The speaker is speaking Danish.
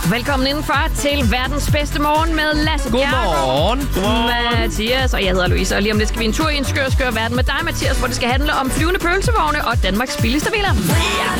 Velkommen indenfor til verdens bedste morgen med Lasse Godmorgen. Mathias, og jeg hedder Louise. Og lige om lidt skal vi en tur i en skør verden med dig, Mathias, hvor det skal handle om flyvende pølsevogne og Danmarks billigste biler.